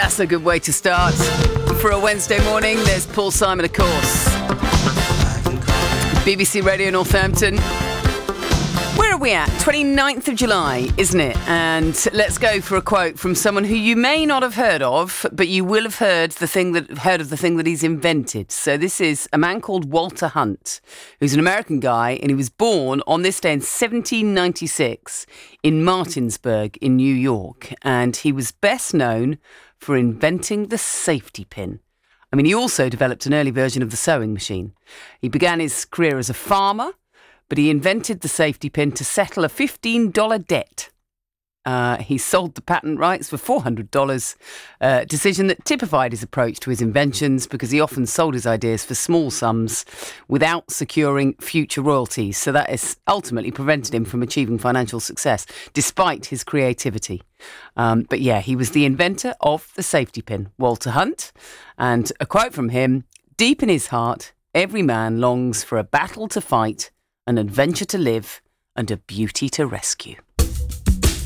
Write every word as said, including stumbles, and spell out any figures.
That's a good way to start. For a Wednesday morning, there's Paul Simon, of course. B B C Radio Northampton. Where are we at? twenty-ninth of July, isn't it? And let's go for a quote from someone who you may not have heard of, but you will have heard the thing that heard of the thing that he's invented. So this is a man called Walter Hunt, who's an American guy, and he was born on this day in seventeen ninety-six in Martinsburg in New York. And he was best known for inventing the safety pin. I mean, he also developed an early version of the sewing machine. He began his career as a farmer, but he invented the safety pin to settle a fifteen dollars debt. Uh, he sold the patent rights for four hundred dollars, a decision that typified his approach to his inventions because he often sold his ideas for small sums without securing future royalties. So that has ultimately prevented him from achieving financial success, despite his creativity. Um, but yeah, he was the inventor of the safety pin, Walter Hunt. And a quote from him, "Deep in his heart, every man longs for a battle to fight, an adventure to live, and a beauty to rescue."